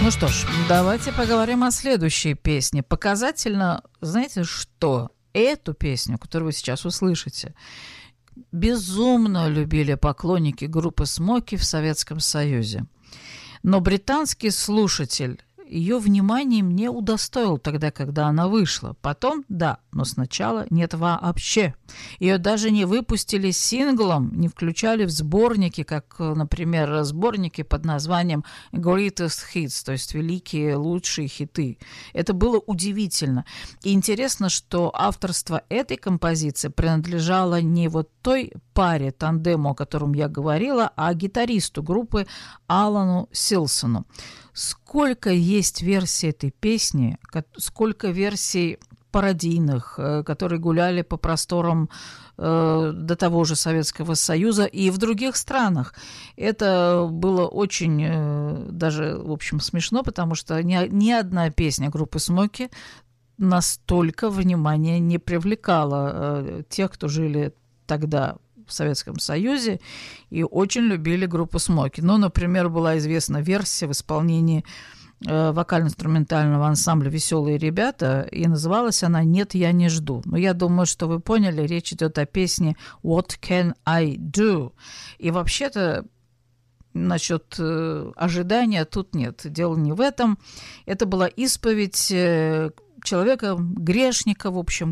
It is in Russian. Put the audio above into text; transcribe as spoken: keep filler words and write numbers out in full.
Ну что ж, давайте поговорим о следующей песне. Показательно, знаете что? Эту песню, которую вы сейчас услышите, безумно любили поклонники группы «Смоки» в Советском Союзе. Но британский слушатель ее вниманием не удостоил тогда, когда она вышла. Потом, да, но сначала нет вообще. Ее даже не выпустили синглом, не включали в сборники, как, например, сборники под названием Greatest Hits, то есть великие, лучшие хиты. Это было удивительно. И интересно, что авторство этой композиции принадлежало не вот той паре, тандему, о котором я говорила, а гитаристу группы Алану Силсону. Сколько есть версий этой песни, сколько версий пародийных, которые гуляли по просторам э, до того же Советского Союза и в других странах. Это было очень э, даже, в общем, смешно, потому что ни, ни одна песня группы «Смоки» настолько внимания не привлекала э, тех, кто жили тогда в Советском Союзе и очень любили группу «Смоки». Ну, например, была известна версия в исполнении э, вокально-инструментального ансамбля «Веселые ребята», и называлась она «Нет, я не жду». Но я думаю, что вы поняли, речь идет о песне «What can I do?». И вообще-то насчет э, ожидания тут нет. Дело не в этом. Это была исповедь э, человека, грешника, в общем,